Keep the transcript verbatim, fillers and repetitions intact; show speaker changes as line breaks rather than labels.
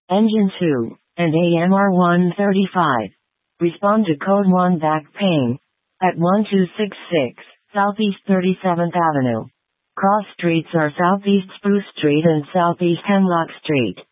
Engine two, and A M R one thirty-five. Respond to code one back pain. At one two six six, Southeast thirty-seventh Avenue. Cross streets are Southeast Spruce Street and Southeast Hemlock Street.